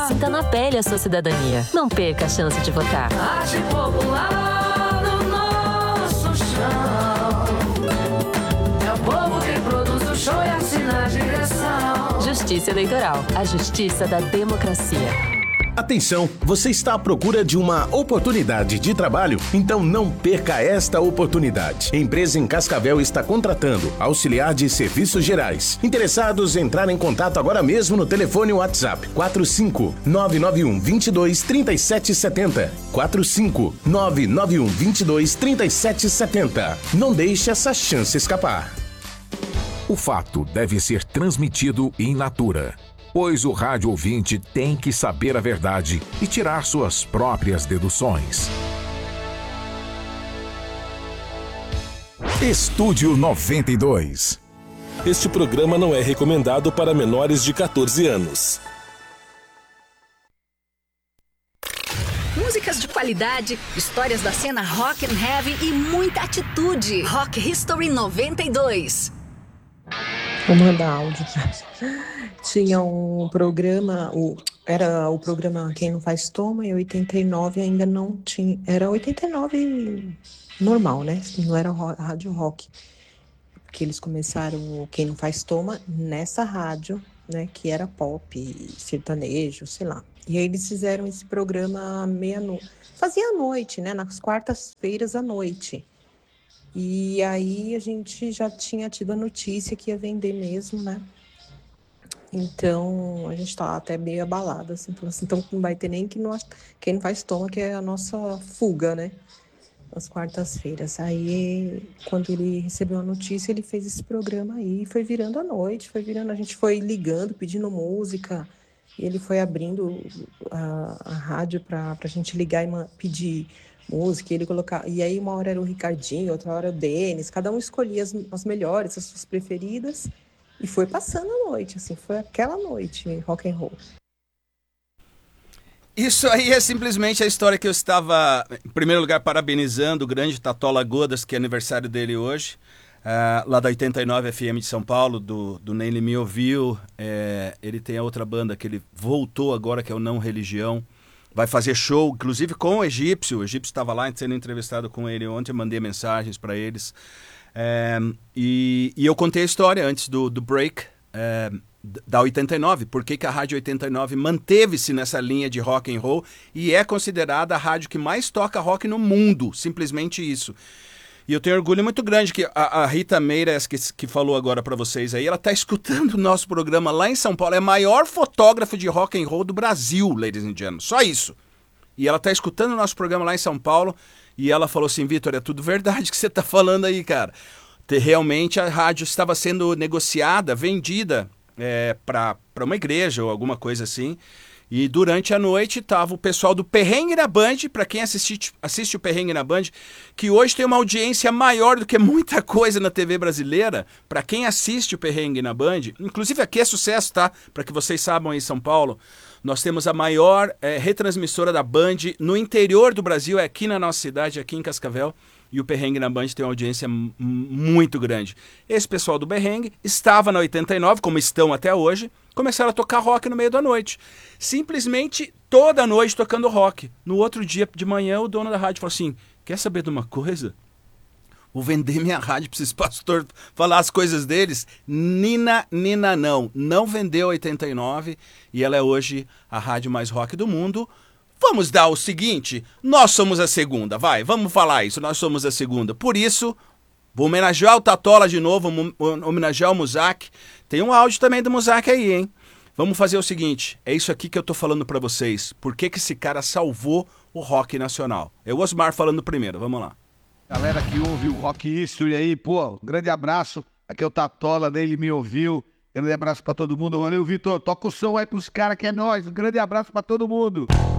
Sinta na pele a sua cidadania. Não perca a chance de votar. Arte popular no nosso chão. É o povo quem produz o show e assina a direção. Justiça Eleitoral. A justiça da democracia. Atenção, você está à procura de uma oportunidade de trabalho? Então não perca esta oportunidade. A empresa em Cascavel está contratando auxiliar de serviços gerais. Interessados, entrar em contato agora mesmo no telefone WhatsApp 45991 22 3770. 45991 22 3770. Não deixe essa chance escapar. O fato deve ser transmitido in natura, pois o rádio ouvinte tem que saber a verdade e tirar suas próprias deduções. Estúdio 92. Este programa não é recomendado para menores de 14 anos. Músicas de qualidade, histórias da cena rock and heavy e muita atitude. Rock History 92. Vou mandar áudio. Tinha um programa, era o programa Quem Não Faz Toma, e 89 ainda não tinha. Era 89 normal, né? Não era rádio rock. Porque eles começaram o Quem Não Faz Toma nessa rádio, né? Que era pop, sertanejo, sei lá. E aí eles fizeram esse programa meia-noite. Fazia à noite, né? Nas quartas-feiras à noite. E aí a gente já tinha tido a notícia que ia vender mesmo, né? Então a gente tá até meio abalada, assim, então não vai ter nem Quem Não Faz Toma, que é a nossa fuga, né? Nas quartas-feiras. Aí, quando ele recebeu a notícia, ele fez esse programa aí, foi virando a noite, a gente foi ligando, pedindo música, e ele foi abrindo a rádio pra gente ligar e pedir música, e ele colocar. E aí uma hora era o Ricardinho, outra hora o Denis, cada um escolhia as melhores, as suas preferidas, e foi passando a noite, assim, foi aquela noite rock and roll. Isso aí é simplesmente a história que eu estava, em primeiro lugar, parabenizando o grande Tatola Godas, que é aniversário dele hoje, lá da 89 FM de São Paulo, do Nem Ele Me Ouviu. Ele tem a outra banda que ele voltou agora, que é o Não Religião. Vai fazer show, inclusive com o Egípcio. O Egípcio estava lá sendo entrevistado com ele ontem, eu mandei mensagens para eles. E eu contei a história antes do break da 89, por que a Rádio 89 manteve-se nessa linha de rock and roll e é considerada a rádio que mais toca rock no mundo, simplesmente isso. E eu tenho orgulho muito grande que a Rita Meiras, que falou agora para vocês aí, ela tá escutando o nosso programa lá em São Paulo. É a maior fotógrafa de rock and roll do Brasil, ladies and gentlemen. Só isso. E ela tá escutando o nosso programa lá em São Paulo e ela falou assim: Vitor, é tudo verdade que você tá falando aí, cara. Realmente a rádio estava sendo negociada, vendida para uma igreja ou alguma coisa assim. E durante a noite tava o pessoal do Perrengue na Band, para quem assiste o Perrengue na Band, que hoje tem uma audiência maior do que muita coisa na TV brasileira. Para quem assiste o Perrengue na Band, inclusive aqui é sucesso, tá? Para que vocês saibam aí em São Paulo, nós temos a maior retransmissora da Band no interior do Brasil, é aqui na nossa cidade, aqui em Cascavel. E o Perrengue na Band tem uma audiência muito grande. Esse pessoal do Perrengue estava na 89, como estão até hoje, começaram a tocar rock no meio da noite. Simplesmente toda noite tocando rock. No outro dia de manhã, o dono da rádio falou assim: quer saber de uma coisa? Vou vender minha rádio para esses pastores falar as coisas deles. Nina, não vendeu a 89 e ela é hoje a rádio mais rock do mundo. Vamos dar o seguinte, nós somos a segunda, vamos falar isso, nós somos a segunda. Por isso, vou homenagear o Tatola de novo, homenagear o Muzak. Tem um áudio também do Muzak aí, hein? Vamos fazer o seguinte, é isso aqui que eu tô falando pra vocês. Por que esse cara salvou o rock nacional? É o Osmar falando primeiro, vamos lá. Galera que ouve o Rock History aí, pô, um grande abraço. Aqui é o Tatola, né? Ele me ouviu. Grande abraço pra todo mundo. Valeu, Vitor. Toca o som aí pros caras que é nóis. Um grande abraço pra todo mundo.